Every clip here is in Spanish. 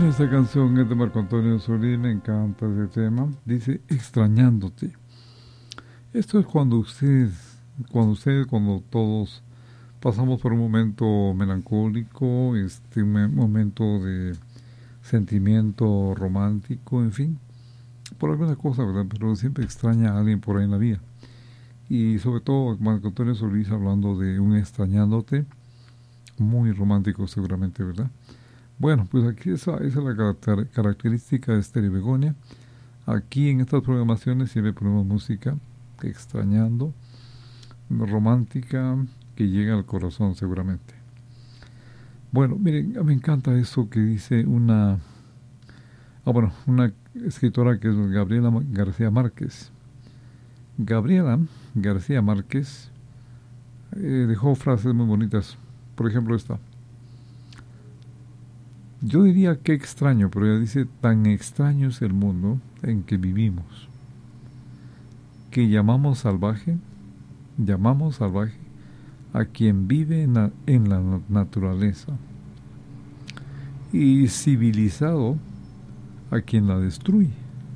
Bueno, esta canción es de Marco Antonio Solís, me encanta ese tema. Dice, extrañándote. Esto es cuando todos pasamos por un momento melancólico, un momento de sentimiento romántico, en fin, por alguna cosa, ¿verdad? Pero siempre extraña a alguien por ahí en la vida. Y sobre todo Marco Antonio Solís hablando de un extrañándote, muy romántico seguramente, ¿verdad? Bueno, pues aquí esa es la característica de Stereo Begonia. Aquí en estas programaciones siempre ponemos música extrañando, romántica, que llega al corazón seguramente. Bueno, miren, me encanta eso que dice una escritora que es Gabriela García Márquez. Gabriela García Márquez dejó frases muy bonitas. Por ejemplo esta. Yo diría que extraño, pero ella dice, tan extraño es el mundo en que vivimos, que llamamos salvaje a quien vive en la naturaleza, y civilizado a quien la destruye.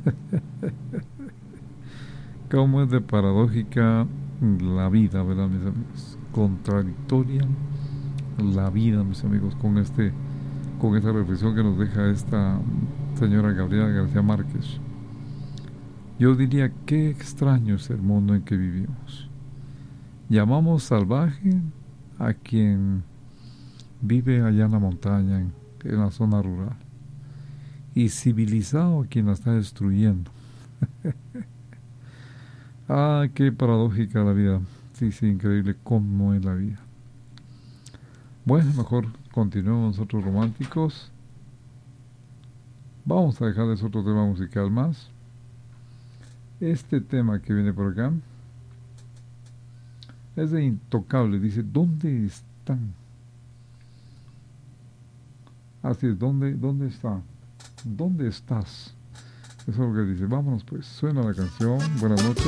Cómo es de paradójica la vida, ¿verdad, mis amigos? Contradictoria la vida, mis amigos, con esa reflexión que nos deja esta señora Gabriela García Márquez. Yo diría, qué extraño es el mundo en que vivimos. Llamamos salvaje a quien vive allá en la montaña, en la zona rural, y civilizado a quien la está destruyendo. Ah, qué paradójica la vida. Sí, increíble cómo es la vida. Bueno, mejor continuemos nosotros románticos. Vamos a dejarles otro tema musical más. Este tema que viene por acá es de Intocable. Dice, ¿dónde están? Así es, ¿dónde está? ¿Dónde estás? Eso es lo que dice. Vámonos pues, suena la canción. Buenas noches.